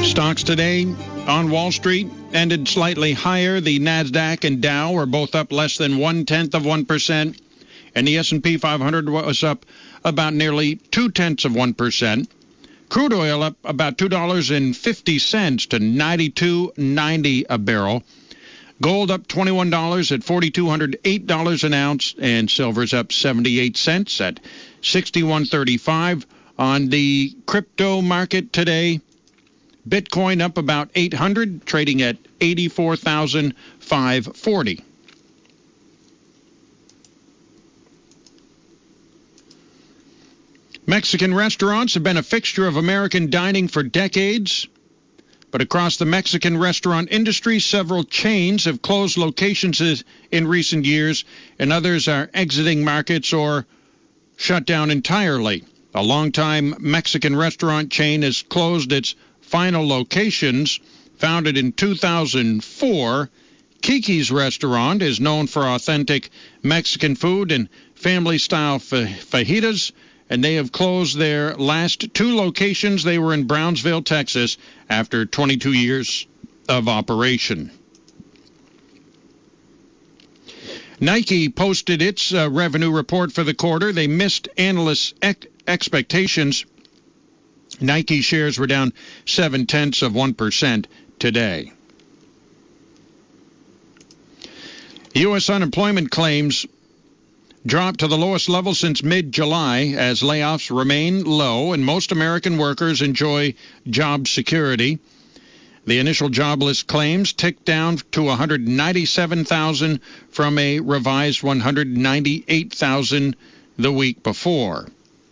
Stocks today on Wall Street ended slightly higher. The NASDAQ and Dow were both up less than 1/10%, and the S&P 500 was up about nearly 0.2%. Crude oil up about $2.50 to $92.90 a barrel. Gold up $21 at $4,208 an ounce, and silver's up 78 cents at $61.35. On the crypto market today, Bitcoin up about 800, trading at 84,540. Mexican restaurants have been a fixture of American dining for decades, but across the Mexican restaurant industry, several chains have closed locations in recent years, and others are exiting markets or shut down entirely. A longtime Mexican restaurant chain has closed its final locations. Founded in 2004, Kiki's Restaurant is known for authentic Mexican food and family-style fajitas, and they have closed their last two locations. They were in Brownsville, Texas, after 22 years of operation. Nike posted its revenue report for the quarter. They missed analysts' expectations. Nike shares were down 0.7% today. U.S. unemployment claims dropped to the lowest level since mid-July as layoffs remain low and most American workers enjoy job security. The initial jobless claims ticked down to 197,000 from a revised 198,000 the week before.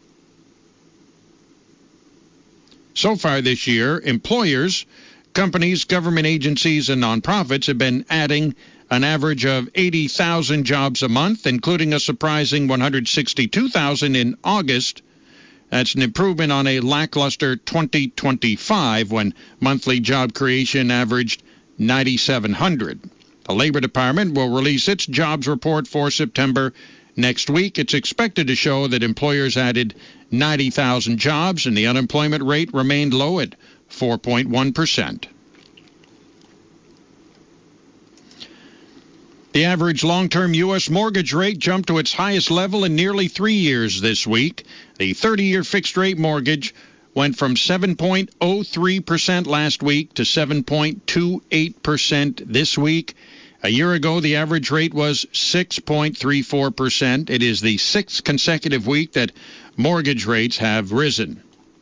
So far this year, employers, companies, government agencies, and nonprofits have been adding an average of 80,000 jobs a month, including a surprising 162,000 in August. That's an improvement on a lackluster 2025 when monthly job creation averaged 9,700. The Labor Department will release its jobs report for September next week. It's expected to show that employers added 90,000 jobs and the unemployment rate remained low at 4.1%. The average long-term U.S. mortgage rate jumped to its highest level in nearly 3 years this week. The 30-year fixed-rate mortgage went from 7.03% last week to 7.28% this week. A year ago, the average rate was 6.34%. It is the sixth consecutive week that mortgage rates have risen.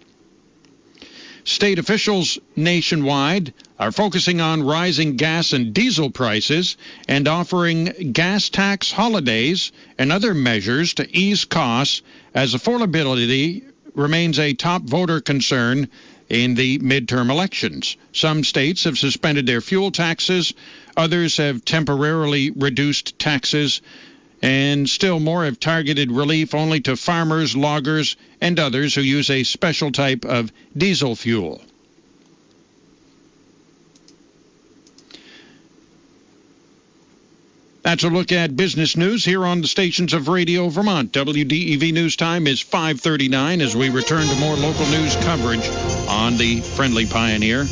State officials nationwide are focusing on rising gas and diesel prices and offering gas tax holidays and other measures to ease costs as affordability remains a top voter concern in the midterm elections. Some states have suspended their fuel taxes. Others have temporarily reduced taxes. And still more have targeted relief only to farmers, loggers, and others who use a special type of diesel fuel. That's a look at business news here on the stations of Radio Vermont. WDEV News Time is 5:39 as we return to more local news coverage on the Friendly Pioneer.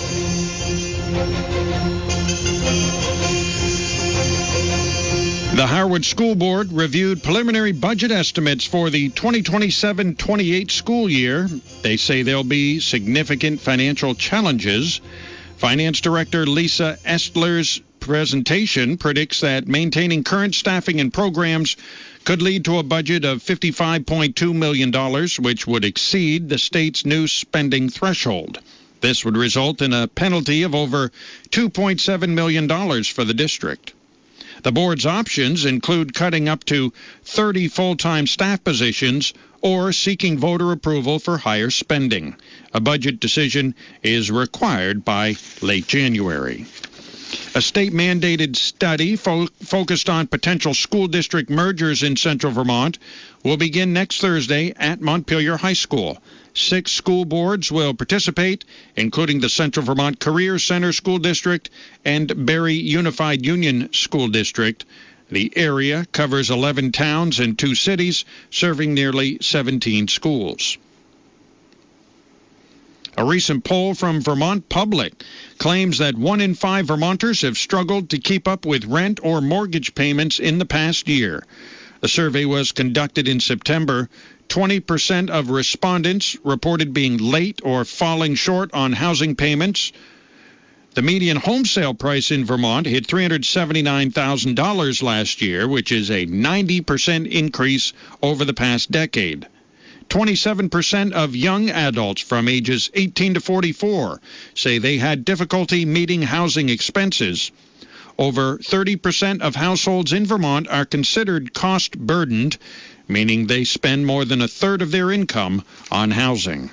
The Harwood School Board reviewed preliminary budget estimates for the 2027-28 school year. They say there'll be significant financial challenges. Finance Director Lisa Estler's presentation predicts that maintaining current staffing and programs could lead to a budget of $55.2 million, which would exceed the state's new spending threshold. This would result in a penalty of over $2.7 million for the district. The board's options include cutting up to 30 full-time staff positions or seeking voter approval for higher spending. A budget decision is required by late January. A state-mandated study focused on potential school district mergers in central Vermont will begin next Thursday at Montpelier High School. 6 school boards will participate, including the Central Vermont Career Center School District and Barrie Unified Union School District. The area covers 11 towns and 2 cities, serving nearly 17 schools. A recent poll from Vermont Public claims that 1 in 5 Vermonters have struggled to keep up with rent or mortgage payments in the past year. The survey was conducted in September. 20% of respondents reported being late or falling short on housing payments. The median home sale price in Vermont hit $379,000 last year, which is a 90% increase over the past decade. 27% of young adults from ages 18 to 44 say they had difficulty meeting housing expenses. Over 30% of households in Vermont are considered cost-burdened, meaning they spend more than a third of their income on housing.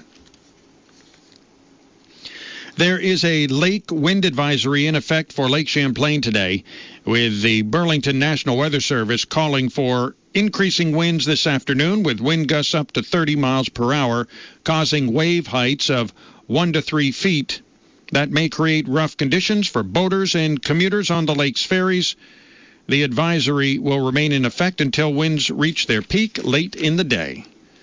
There is a lake wind advisory in effect for Lake Champlain today, with the Burlington National Weather Service calling for increasing winds this afternoon with wind gusts up to 30 miles per hour, causing wave heights of 1 to 3 feet. That may create rough conditions for boaters and commuters on the lake's ferries. The advisory will remain in effect until winds reach their peak late in the day.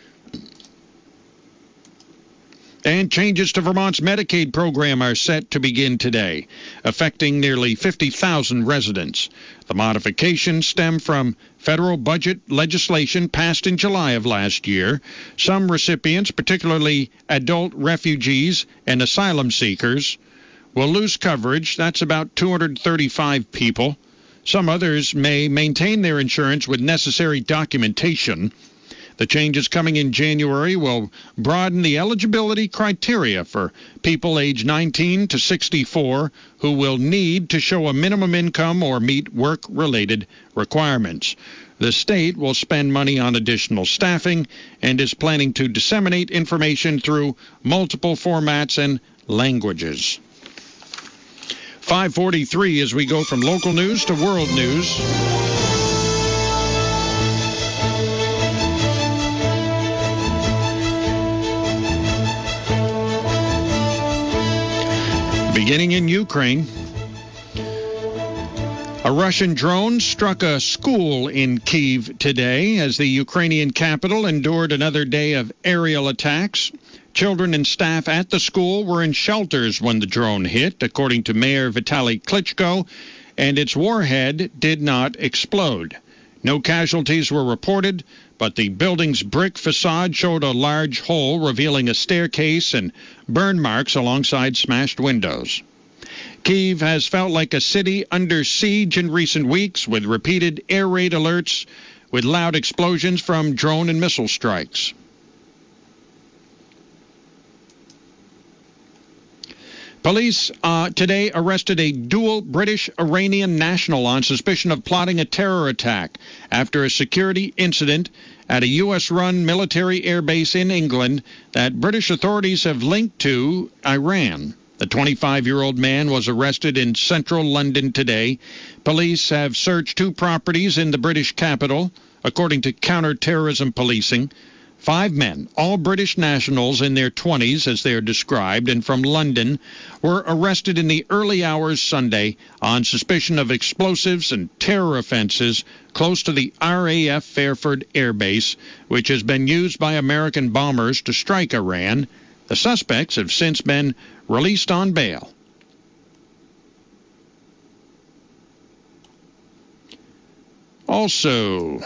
And changes to Vermont's Medicaid program are set to begin today, affecting nearly 50,000 residents. The modifications stem from federal budget legislation passed in July of last year. Some recipients, particularly adult refugees and asylum seekers, will lose coverage. That's about 235 people. Some others may maintain their insurance with necessary documentation. The changes coming in January will broaden the eligibility criteria for people aged 19 to 64 who will need to show a minimum income or meet work-related requirements. The state will spend money on additional staffing and is planning to disseminate information through multiple formats and languages. 5:43 as we go from local news to world news. Beginning in Ukraine, a Russian drone struck a school in Kyiv today as the Ukrainian capital endured another day of aerial attacks. Children and staff at the school were in shelters when the drone hit, according to Mayor Vitaly Klitschko, and its warhead did not explode. No casualties were reported, but the building's brick facade showed a large hole revealing a staircase and burn marks alongside smashed windows. Kyiv has felt like a city under siege in recent weeks, with repeated air raid alerts with loud explosions from drone and missile strikes. Police today arrested a dual British-Iranian national on suspicion of plotting a terror attack after a security incident at a U.S.-run military airbase in England that British authorities have linked to Iran. The 25-year-old man was arrested in central London today. Police have searched 2 properties in the British capital, according to counter-terrorism policing. 5 men, all British nationals in their 20s as they are described, and from London, were arrested in the early hours Sunday on suspicion of explosives and terror offenses close to the RAF Fairford Air Base, which has been used by American bombers to strike Iran. The suspects have since been released on bail. Also,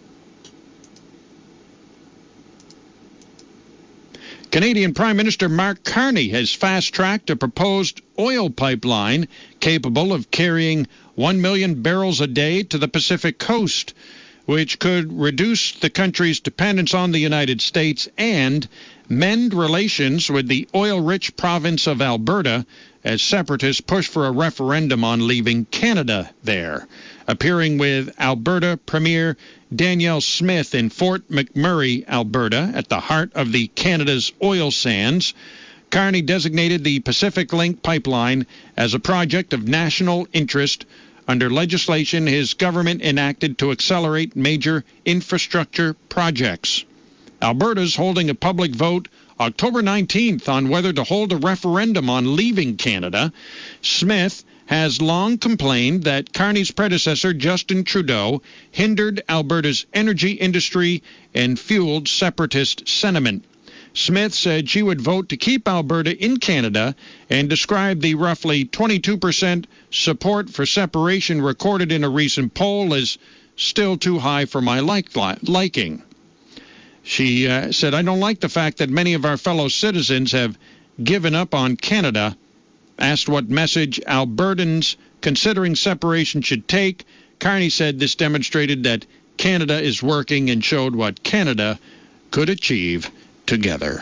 Canadian Prime Minister Mark Carney has fast-tracked a proposed oil pipeline capable of carrying 1 million barrels a day to the Pacific coast, which could reduce the country's dependence on the United States and mend relations with the oil-rich province of Alberta as separatists push for a referendum on leaving Canada there. Appearing with Alberta Premier Danielle Smith in Fort McMurray, Alberta, at the heart of the Canada's oil sands, Carney designated the Pacific Link pipeline as a project of national interest under legislation his government enacted to accelerate major infrastructure projects. Alberta's holding a public vote October 19th on whether to hold a referendum on leaving Canada. Smith has long complained that Carney's predecessor, Justin Trudeau, hindered Alberta's energy industry and fueled separatist sentiment. Smith said she would vote to keep Alberta in Canada and described the roughly 22% support for separation recorded in a recent poll as still too high for my liking. She said, I don't like the fact that many of our fellow citizens have given up on Canada. Asked what message Albertans considering separation should take, Carney said this demonstrated that Canada is working and showed what Canada could achieve together.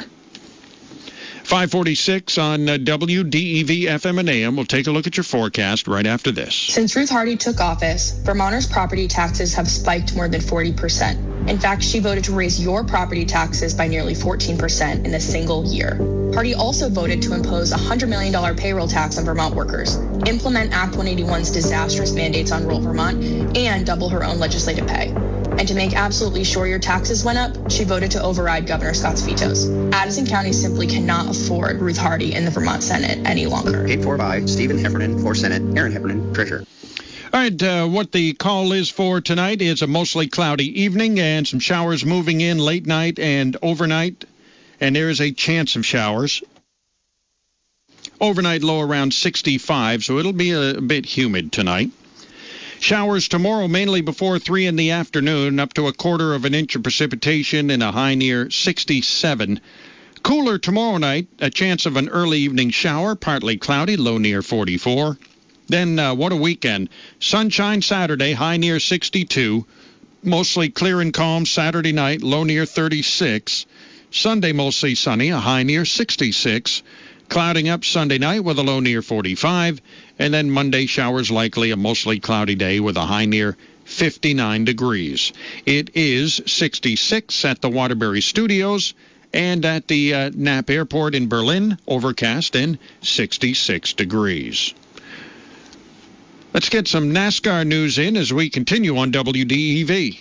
546 on WDEV FM and AM. We'll take a look at your forecast right after this. Since Ruth Hardy took office, Vermonters' property taxes have spiked more than 40%. In fact, she voted to raise your property taxes by nearly 14% in a single year. Hardy also voted to impose a $100 million payroll tax on Vermont workers, implement Act 181's disastrous mandates on rural Vermont, and double her own legislative pay. And to make absolutely sure your taxes went up, she voted to override Governor Scott's vetoes. Addison County simply cannot afford Ruth Hardy in the Vermont Senate any longer. Paid for by Stephen Heffernan for Senate, Aaron Heffernan, Treasurer. All right, what the call is for tonight is a mostly cloudy evening and some showers moving in late night and overnight. And there is a chance of showers. Overnight low around 65, so it'll be a bit humid tonight. Showers tomorrow, mainly before 3 in the afternoon, up to a quarter of an inch of precipitation and a high near 67. Cooler tomorrow night, a chance of an early evening shower, partly cloudy, low near 44. Then what a weekend. Sunshine Saturday, high near 62. Mostly clear and calm Saturday night, low near 36. Sunday mostly sunny, a high near 66. Clouding up Sunday night with a low near 45. And then Monday, showers likely, a mostly cloudy day with a high near 59 degrees. It is 66 at the Waterbury Studios and at the Knapp Airport in Berlin, overcast and 66 degrees. Let's get some NASCAR news in as we continue on WDEV.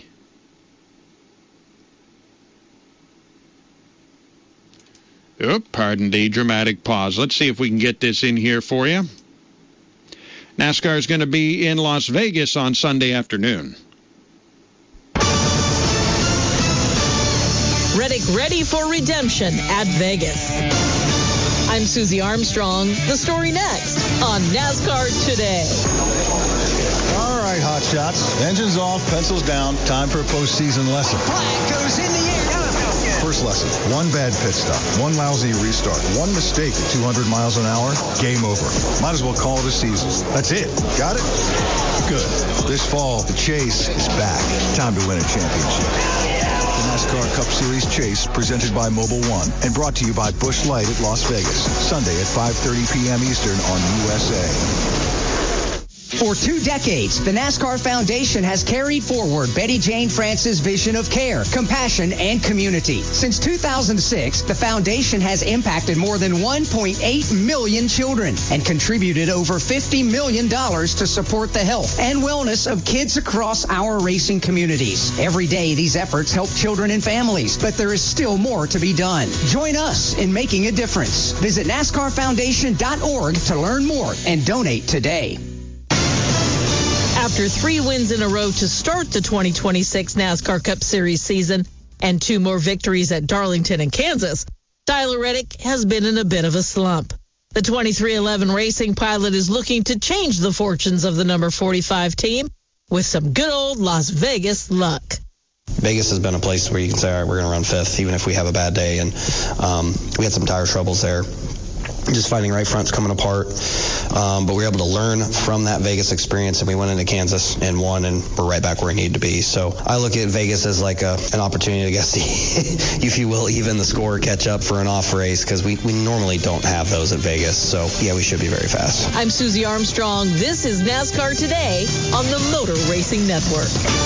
Pardon the dramatic pause. Let's see if we can get this in here for you. NASCAR is going to be in Las Vegas on Sunday afternoon. Reddick ready for redemption at Vegas. I'm Susie Armstrong. The story next on NASCAR Today. All right, hot shots. Engines off, pencils down. Time for a postseason lesson. Flag goes in the air. First lesson, one bad pit stop, one lousy restart, one mistake at 200 miles an hour, game over. Might as well call it a season. That's it. Got it? Good. This fall, the Chase is back. Time to win a championship. The NASCAR Cup Series Chase, presented by Mobil 1 and brought to you by Busch Light at Las Vegas. Sunday at 5:30 p.m. Eastern on USA. For 2 decades, the NASCAR Foundation has carried forward Betty Jane France's vision of care, compassion, and community. Since 2006, the foundation has impacted more than 1.8 million children and contributed over $50 million to support the health and wellness of kids across our racing communities. Every day, these efforts help children and families, but there is still more to be done. Join us in making a difference. Visit NASCARFoundation.org to learn more and donate today. After 3 wins in a row to start the 2026 NASCAR Cup Series season and 2 more victories at Darlington and Kansas, Tyler Reddick has been in a bit of a slump. The 2311 Racing pilot is looking to change the fortunes of the number 45 team with some good old Las Vegas luck. Vegas has been a place where you can say, all right, we're going to run 5th, even if we have a bad day. And we had some tire troubles there. Just finding right fronts coming apart. But we were able to learn from that Vegas experience, and we went into Kansas and won, and we're right back where we need to be. So I look at Vegas as like an opportunity to guess, if you will, even the score catch up for an off race, because we normally don't have those at Vegas. So, yeah, we should be very fast. I'm Susie Armstrong. This is NASCAR Today on the Motor Racing Network.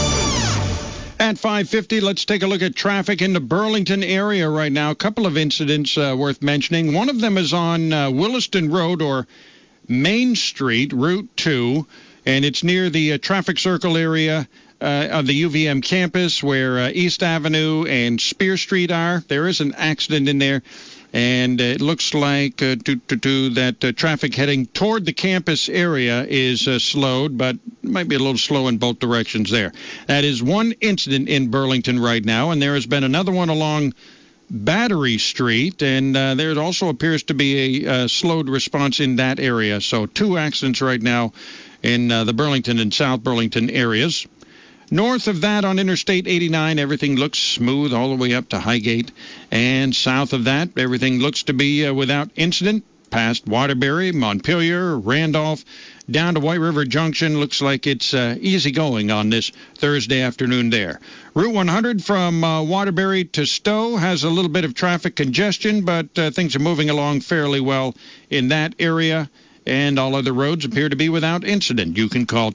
At 5:50, let's take a look at traffic in the Burlington area right now. A couple of incidents worth mentioning. One of them is on Williston Road, or Main Street, Route 2, and it's near the traffic circle area of the UVM campus where East Avenue and Spear Street are. There is an accident in there, and it looks like that traffic heading toward the campus area is slowed, but might be a little slow in both directions there. That is one incident in Burlington right now, and there has been another one along Battery Street, and there also appears to be a slowed response in that area. So 2 accidents right now in the Burlington and South Burlington areas. North of that on Interstate 89, everything looks smooth all the way up to Highgate. And south of that, everything looks to be without incident. Past Waterbury, Montpelier, Randolph, down to White River Junction. Looks like it's easy going on this Thursday afternoon there. Route 100 from Waterbury to Stowe has a little bit of traffic congestion, but things are moving along fairly well in that area. And all other roads appear to be without incident. You can call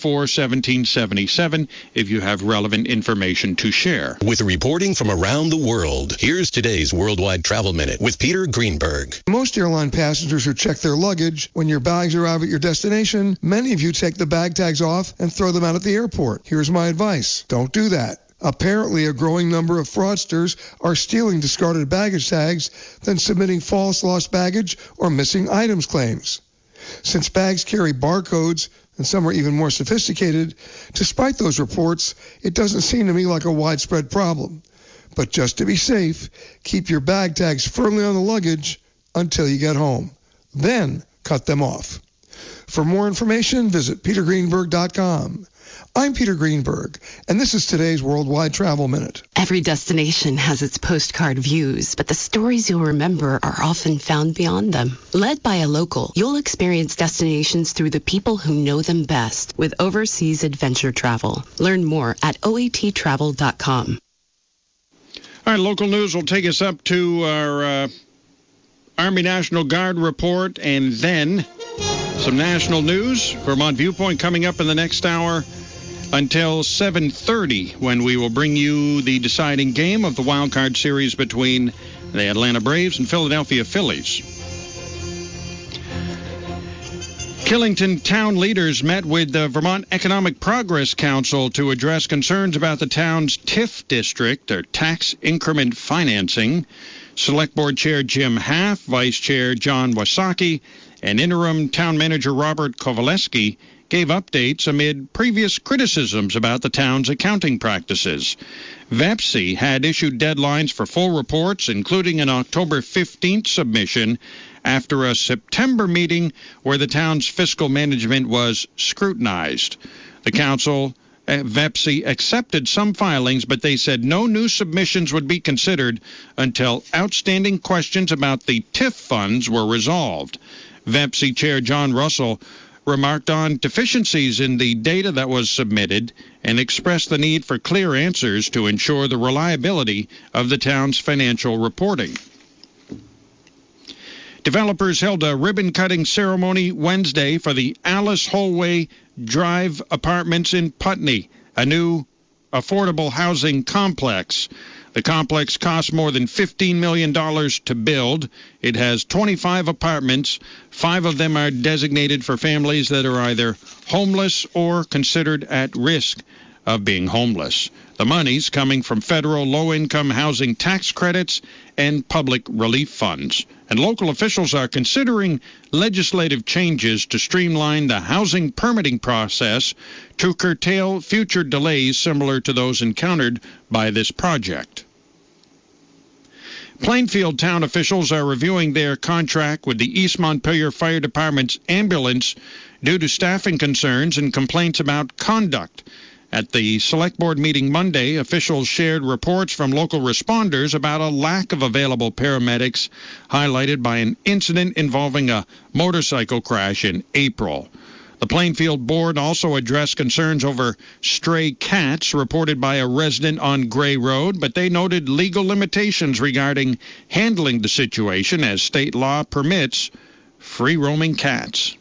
244-1777 if you have relevant information to share. With reporting from around the world, here's today's Worldwide Travel Minute with Peter Greenberg. Most airline passengers who check their luggage when your bags arrive at your destination, many of you take the bag tags off and throw them out at the airport. Here's my advice. Don't do that. Apparently, a growing number of fraudsters are stealing discarded baggage tags, then submitting false lost baggage or missing items claims. Since bags carry barcodes, and some are even more sophisticated, despite those reports, it doesn't seem to me like a widespread problem. But just to be safe, keep your bag tags firmly on the luggage until you get home. Then cut them off. For more information, visit petergreenberg.com. I'm Peter Greenberg, and this is today's Worldwide Travel Minute. Every destination has its postcard views, but the stories you'll remember are often found beyond them. Led by a local, you'll experience destinations through the people who know them best with Overseas Adventure Travel. Learn more at oattravel.com. All right, local news will take us up to our Army National Guard report, and then some national news. Vermont Viewpoint coming up in the next hour until 7:30, when we will bring you the deciding game of the Wild Card Series between the Atlanta Braves and Philadelphia Phillies. Killington town leaders met with the Vermont Economic Progress Council to address concerns about the town's TIF district, or tax increment financing. Select Board Chair Jim Half, Vice Chair John Wasaki, and Interim Town Manager Robert Kowaleski gave updates amid previous criticisms about the town's accounting practices. VEPSI had issued deadlines for full reports, including an October 15th submission after a September meeting where the town's fiscal management was scrutinized. The council, VEPSI, accepted some filings, but they said no new submissions would be considered until outstanding questions about the TIF funds were resolved. VEPSI Chair John Russell remarked on deficiencies in the data that was submitted and expressed the need for clear answers to ensure the reliability of the town's financial reporting. Developers held a ribbon-cutting ceremony Wednesday for the Alice Holway Drive Apartments in Putney, a new affordable housing complex. The complex cost more than $15 million to build. It has 25 apartments. 5 of them are designated for families that are either homeless or considered at risk of being homeless. The money's coming from federal low-income housing tax credits and public relief funds. And local officials are considering legislative changes to streamline the housing permitting process to curtail future delays similar to those encountered by this project. Plainfield town officials are reviewing their contract with the East Montpelier Fire Department's ambulance due to staffing concerns and complaints about conduct. At the Select Board meeting Monday, officials shared reports from local responders about a lack of available paramedics, highlighted by an incident involving a motorcycle crash in April. The Plainfield Board also addressed concerns over stray cats reported by a resident on Gray Road, but they noted legal limitations regarding handling the situation as state law permits free-roaming cats.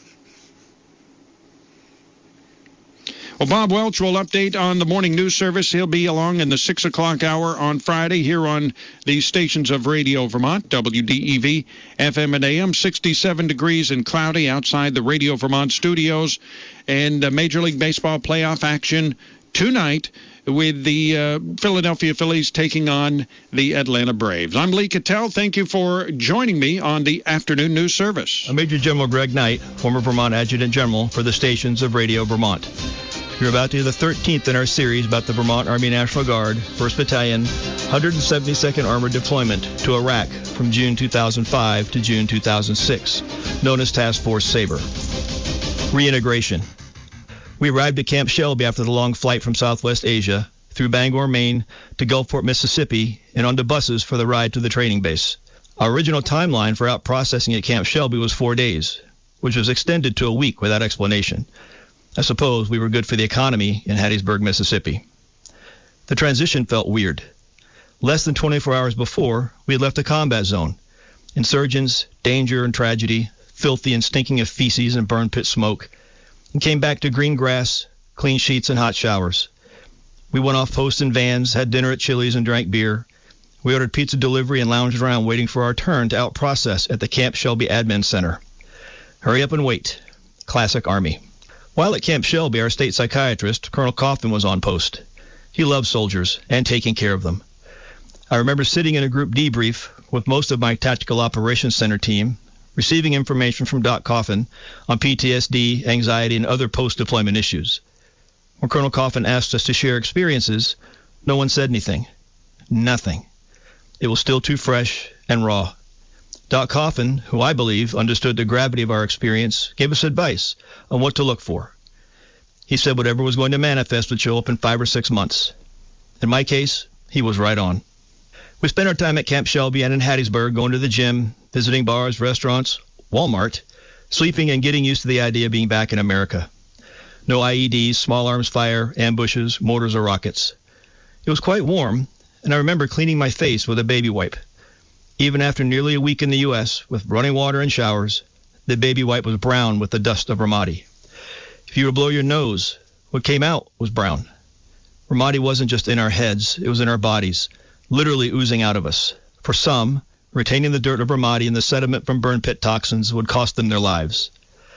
Well, Bob Welch will update on the morning news service. He'll be along in the 6 o'clock hour on Friday here on these stations of Radio Vermont, WDEV, FM and AM, 67 degrees and cloudy outside the Radio Vermont studios, and Major League Baseball playoff action tonight with the Philadelphia Phillies taking on the Atlanta Braves. I'm Lee Cattell. Thank you for joining me on the afternoon news service. Major General Greg Knight, former Vermont Adjutant General for the stations of Radio Vermont. You're about to hear the 13th in our series about the Vermont Army National Guard, 1st Battalion, 172nd Armored Deployment to Iraq from June 2005 to June 2006, known as Task Force Sabre. Reintegration. We arrived at Camp Shelby after the long flight from Southwest Asia, through Bangor, Maine, to Gulfport, Mississippi, and onto buses for the ride to the training base. Our original timeline for out processing at Camp Shelby was 4 days, which was extended to a week without explanation. I suppose we were good for the economy in Hattiesburg, Mississippi. The transition felt weird. Less than 24 hours before, we had left a combat zone. Insurgents, danger and tragedy, filthy and stinking of feces and burn pit smoke, and came back to green grass, clean sheets, and hot showers. We went off post in vans, had dinner at Chili's, and drank beer. We ordered pizza delivery and lounged around waiting for our turn to out-process at the Camp Shelby Admin Center. Hurry up and wait. Classic Army. While at Camp Shelby, our state psychiatrist, Colonel Coffin, was on post. He loved soldiers and taking care of them. I remember sitting in a group debrief with most of my Tactical Operations Center team, receiving information from Doc Coffin on PTSD, anxiety, and other post-deployment issues. When Colonel Coffin asked us to share experiences, no one said anything. Nothing. It was still too fresh and raw. Doc Coffin, who I believe understood the gravity of our experience, gave us advice on what to look for. He said whatever was going to manifest would show up in 5 or 6 months. In my case, he was right on. We spent our time at Camp Shelby and in Hattiesburg, going to the gym, visiting bars, restaurants, Walmart, sleeping and getting used to the idea of being back in America. No IEDs, small arms fire, ambushes, mortars, or rockets. It was quite warm, and I remember cleaning my face with a baby wipe. Even after nearly a week in the U.S., with running water and showers, the baby wipe was brown with the dust of Ramadi. If you were to blow your nose, what came out was brown. Ramadi wasn't just in our heads, it was in our bodies, literally oozing out of us. For some, retaining the dirt of Ramadi and the sediment from burn pit toxins would cost them their lives.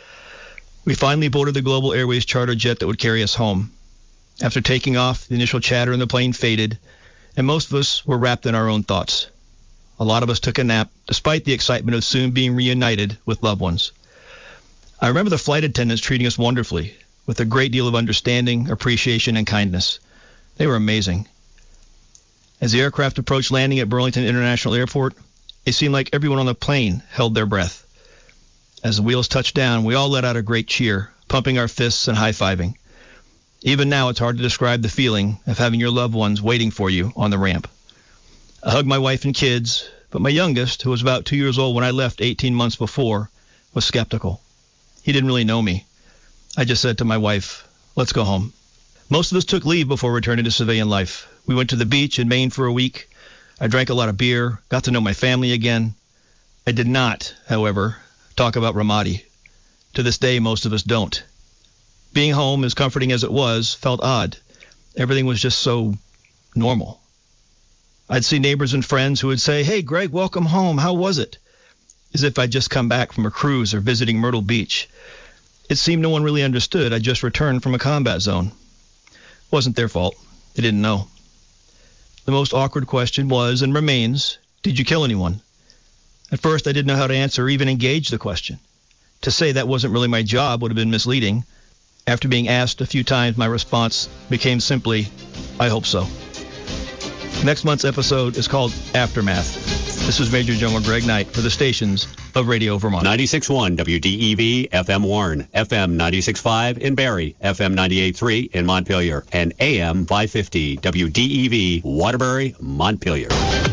We finally boarded the Global Airways charter jet that would carry us home. After taking off, the initial chatter in the plane faded, and most of us were wrapped in our own thoughts. A lot of us took a nap, despite the excitement of soon being reunited with loved ones. I remember the flight attendants treating us wonderfully, with a great deal of understanding, appreciation, and kindness. They were amazing. As the aircraft approached landing at Burlington International Airport, it seemed like everyone on the plane held their breath. As the wheels touched down, we all let out a great cheer, pumping our fists and high-fiving. Even now, it's hard to describe the feeling of having your loved ones waiting for you on the ramp. I hugged my wife and kids, but my youngest, who was about 2 years old when I left 18 months before, was skeptical. He didn't really know me. I just said to my wife, "Let's go home." Most of us took leave before returning to civilian life. We went to the beach in Maine for a week. I drank a lot of beer, got to know my family again. I did not, however, talk about Ramadi. To this day, most of us don't. Being home, as comforting as it was, felt odd. Everything was just so normal. I'd see neighbors and friends who would say, "Hey, Greg, welcome home. How was it?" As if I'd just come back from a cruise or visiting Myrtle Beach. It seemed no one really understood I'd just returned from a combat zone. It wasn't their fault. They didn't know. The most awkward question was, and remains, did you kill anyone? At first, I didn't know how to answer or even engage the question. To say that wasn't really my job would have been misleading. After being asked a few times, my response became simply, "I hope so." Next month's episode is called Aftermath. This is Major General Greg Knight for the stations of Radio Vermont. 96.1 WDEV, FM Warren, FM 96.5 in Barrie, FM 98.3 in Montpelier, and AM 550 WDEV, Waterbury, Montpelier.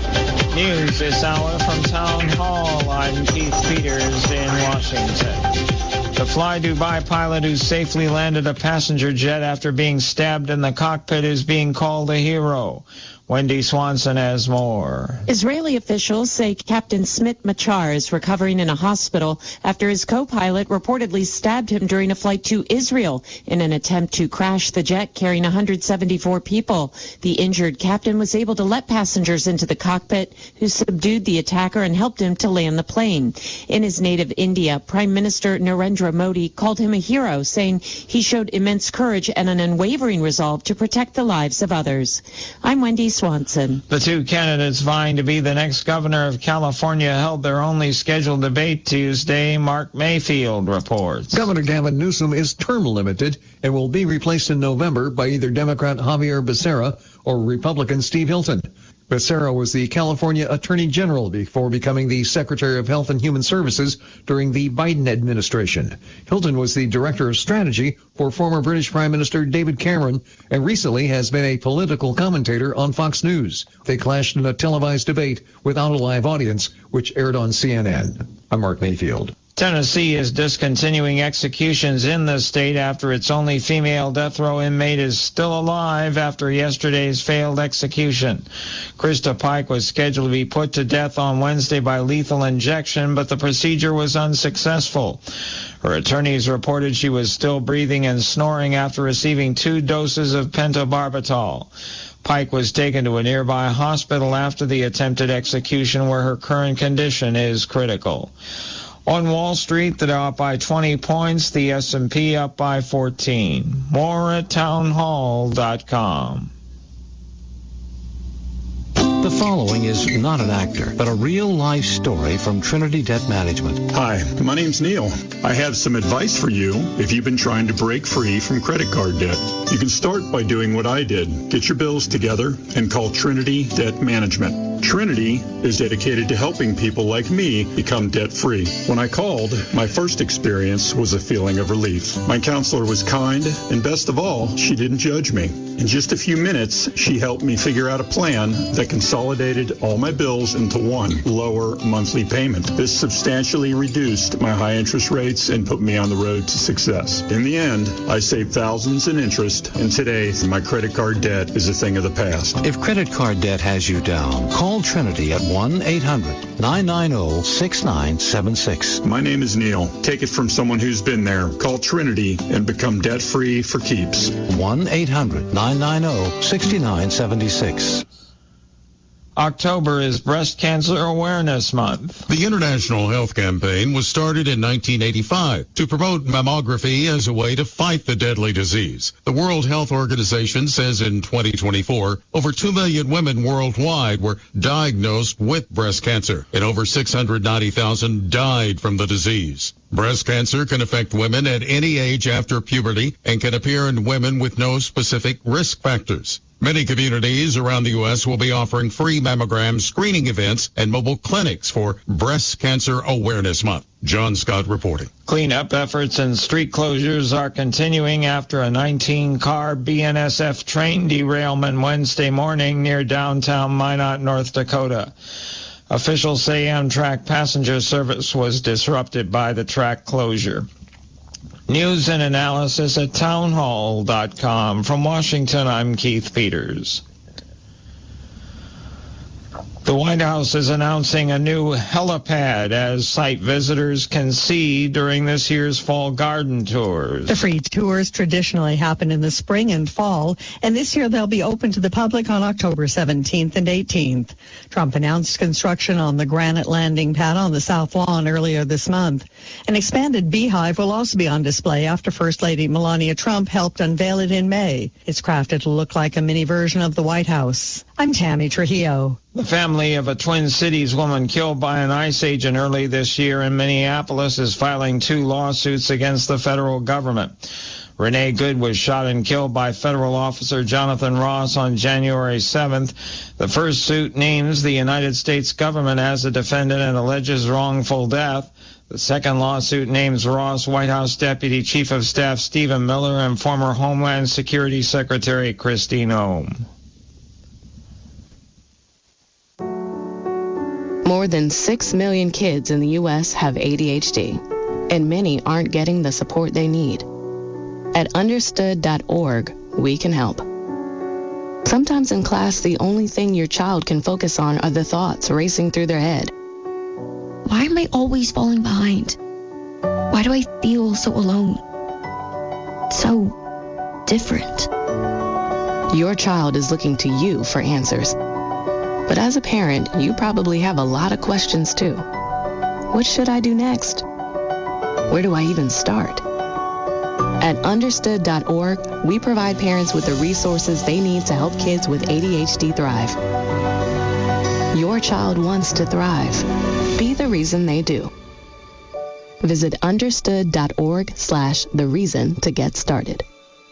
News this hour from Town Hall. I'm Keith Peters in Washington. The Fly Dubai pilot who safely landed a passenger jet after being stabbed in the cockpit is being called a hero. Wendy Swanson has more. Israeli officials say Captain Smit Machar is recovering in a hospital after his co-pilot reportedly stabbed him during a flight to Israel in an attempt to crash the jet carrying 174 people. The injured captain was able to let passengers into the cockpit, who subdued the attacker and helped him to land the plane. In his native India, Prime Minister Narendra Modi called him a hero, saying he showed immense courage and an unwavering resolve to protect the lives of others. I'm Wendy Swanson. The two candidates vying to be the next governor of California held their only scheduled debate Tuesday. Mark Mayfield reports. Governor Gavin Newsom is term limited and will be replaced in November by either Democrat Javier Becerra or Republican Steve Hilton. Becerra was the California Attorney General before becoming the Secretary of Health and Human Services during the Biden administration. Hilton was the Director of Strategy for former British Prime Minister David Cameron and recently has been a political commentator on Fox News. They clashed in a televised debate without a live audience, which aired on CNN. I'm Mark Mayfield. Tennessee is discontinuing executions in the state after its only female death row inmate is still alive after yesterday's failed execution. Krista Pike was scheduled to be put to death on Wednesday by lethal injection, but the procedure was unsuccessful. Her attorneys reported she was still breathing and snoring after receiving 2 doses of pentobarbital. Pike was taken to a nearby hospital after the attempted execution, where her current condition is critical. On Wall Street, the Dow up by 20 points, the S&P up by 14. More at townhall.com. The following is not an actor, but a real-life story from Trinity Debt Management. Hi, my name's Neil. I have some advice for you if you've been trying to break free from credit card debt. You can start by doing what I did. Get your bills together and call Trinity Debt Management. Trinity is dedicated to helping people like me become debt-free. When I called, my first experience was a feeling of relief. My counselor was kind, and best of all, she didn't judge me. In just a few minutes, she helped me figure out a plan that consolidated all my bills into one lower monthly payment. This substantially reduced my high interest rates and put me on the road to success. In the end, I saved thousands in interest, and today, my credit card debt is a thing of the past. If credit card debt has you down, call Trinity at 1-800-990-6976. My name is Neil. Take it from someone who's been there. Call Trinity and become debt-free for keeps. 1-800-990-6976. October is Breast Cancer Awareness Month. The International Health Campaign was started in 1985 to promote mammography as a way to fight the deadly disease. The World Health Organization says in 2024, over 2 million women worldwide were diagnosed with breast cancer, and over 690,000 died from the disease. Breast cancer can affect women at any age after puberty and can appear in women with no specific risk factors. Many communities around the U.S. will be offering free mammogram screening events and mobile clinics for Breast Cancer Awareness Month. John Scott reporting. Cleanup efforts and street closures are continuing after a 19-car BNSF train derailment Wednesday morning near downtown Minot, North Dakota. Officials say Amtrak passenger service was disrupted by the track closure. News and analysis at townhall.com. From Washington, I'm Keith Peters. The White House is announcing a new helipad as site visitors can see during this year's fall garden tours. The free tours traditionally happen in the spring and fall, and this year they'll be open to the public on October 17th and 18th. Trump announced construction on the granite landing pad on the South Lawn earlier this month. An expanded beehive will also be on display after First Lady Melania Trump helped unveil it in May. It's crafted to look like a mini version of the White House. I'm Tammy Trujillo. The family of a Twin Cities woman killed by an ICE agent early this year in Minneapolis is filing 2 lawsuits against the federal government. Renee Good was shot and killed by federal officer Jonathan Ross on January 7th. The first suit names the United States government as a defendant and alleges wrongful death. The second lawsuit names Ross, White House Deputy Chief of Staff Stephen Miller, and former Homeland Security Secretary Kristi Noem. More than 6 million kids in the U.S. have ADHD, and many aren't getting the support they need. At understood.org, we can help. Sometimes in class, the only thing your child can focus on are the thoughts racing through their head. Why am I always falling behind? Why do I feel so alone? So different. Your child is looking to you for answers. But as a parent, you probably have a lot of questions too. What should I do next? Where do I even start? At understood.org, we provide parents with the resources they need to help kids with ADHD thrive. Your child wants to thrive. Be the reason they do. Visit understood.org/the reason to get started.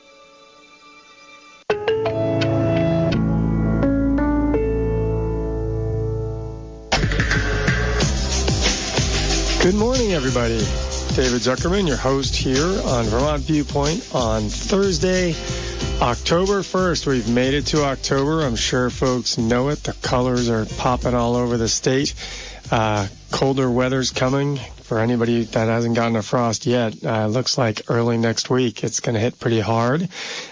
Good morning, everybody. David Zuckerman, your host here on Vermont Viewpoint on Thursday, October 1st. We've made it to October. I'm sure folks know it. The colors are popping all over the state. Colder weather's coming. For anybody that hasn't gotten a frost yet, looks like early next week it's going to hit pretty hard.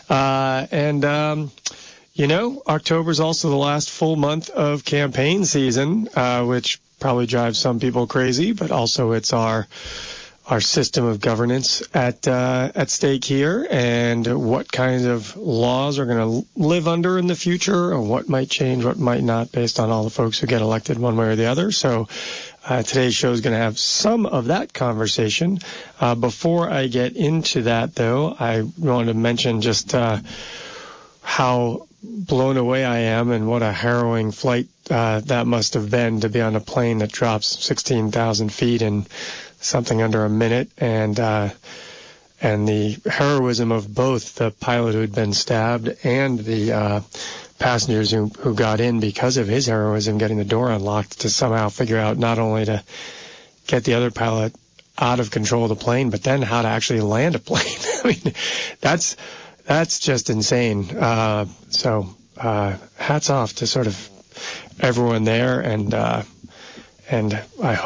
October's also the last full month of campaign season, which probably drives some people crazy, but also it's our system of governance at stake here, and what kinds of laws are going to live under in the future, and what might change, what might not, based on all the folks who get elected one way or the other. So today's show is going to have some of that conversation. Before I get into that, though, I want to mention just how blown away I am and what a harrowing flight that must have been, to be on a plane that drops 16,000 feet in something under a minute, and the heroism of both the pilot who had been stabbed and the passengers who got in because of his heroism, getting the door unlocked to somehow figure out not only to get the other pilot out of control of the plane, but then how to actually land a plane. I mean, that's just insane. So hats off to sort of everyone there, and I